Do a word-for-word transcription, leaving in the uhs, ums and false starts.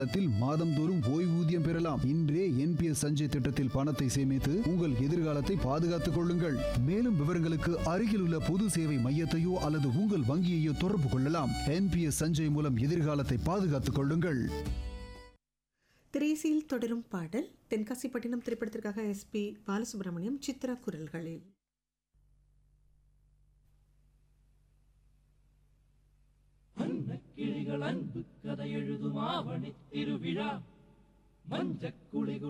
மாதந்தோறும் ஓய்வூதியம் பெறலாம். இன்றே என்பிஎஸ் சஞ்சய் திட்டத்தில் பணத்தை சேமித்து உங்கள் எதிர்காலத்தை பாதுகாத்துக் கொள்ளுங்கள். மேலும் விவரங்களுக்கு அருகில் உள்ள பொது சேவை மையத்தையோ அல்லது உங்கள் வங்கியையோ தொடர்பு கொள்ளலாம். என்பிஎஸ் சஞ்சய் மூலம் எதிர்காலத்தை பாதுகாத்துக் கொள்ளுங்கள். திரைசீல் தொடரும் பாடல் தென்காசிப்பட்டினம் திரைப்படத்திற்காக எஸ் பி பாலசுப்ரமணியம் சித்ரா குரல்களில். கிளிகள் அன்பு கதை எழுதும் ஆவணி திருவிழா மஞ்சக்குளிகுள்